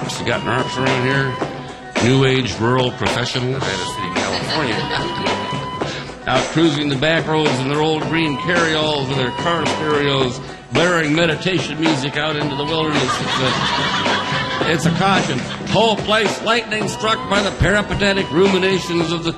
narcs. You got narcs around here? New age rural professionals? Nevada City, California. Out cruising the back roads in their old green carryalls with their car stereos, blaring meditation music out into the wilderness. It's a caution. Whole place lightning struck by the peripatetic ruminations of the